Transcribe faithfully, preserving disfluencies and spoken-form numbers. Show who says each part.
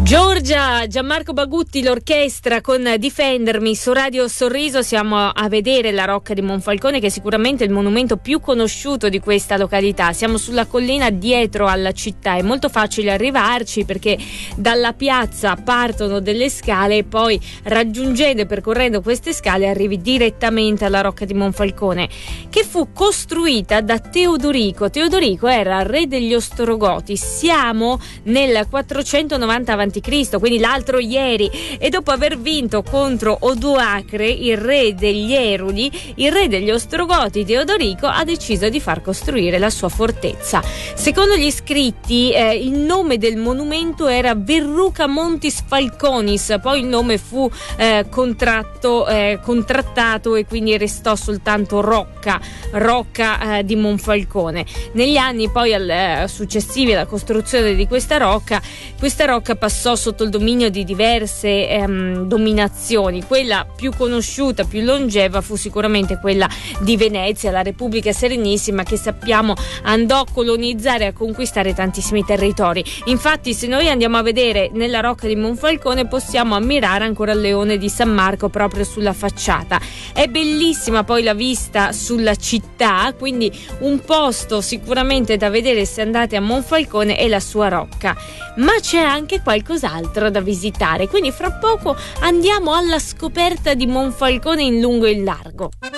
Speaker 1: Giorgia, Gianmarco Bagutti, l'orchestra con Difendermi su Radio Sorriso. Siamo a vedere la Rocca di Monfalcone, che è sicuramente il monumento più conosciuto di questa località. Siamo sulla collina dietro alla città, è molto facile arrivarci perché dalla piazza partono delle scale e poi raggiungendo e percorrendo queste scale arrivi direttamente alla Rocca di Monfalcone, che fu costruita da Teodorico. Teodorico era re degli Ostrogoti. Siamo nel quattrocentonovanta avanti Cristo, quindi l'altro ieri, e dopo aver vinto contro Odoacre, il re degli Eruli, il re degli Ostrogoti, Teodorico ha deciso di far costruire la sua fortezza. Secondo gli scritti eh, il nome del monumento era Verruca Montis Falconis, poi il nome fu eh, contratto, eh, contrattato e quindi restò soltanto Rocca, Rocca eh, di Monfalcone. Negli anni poi al, eh, successivi alla costruzione di questa rocca, questa rocca passò sotto il dominio di diverse ehm, dominazioni. Quella più conosciuta, più longeva fu sicuramente quella di Venezia, la Repubblica Serenissima, che sappiamo andò a colonizzare e a conquistare tantissimi territori. Infatti, se noi andiamo a vedere nella Rocca di Monfalcone, possiamo ammirare ancora il leone di San Marco proprio sulla facciata. È bellissima poi la vista sulla città, quindi un posto sicuramente da vedere se andate a Monfalcone è la sua rocca. Ma c'è anche qualcos'altro da visitare, quindi fra poco andiamo alla scoperta di Monfalcone in lungo e in largo.